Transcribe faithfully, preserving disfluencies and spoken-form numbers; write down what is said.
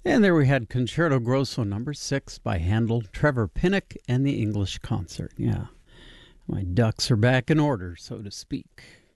And there we had Concerto Grosso number six by Handel, Trevor Pinnock, and the English Concert. Yeah, my ducks are back in order, so to speak.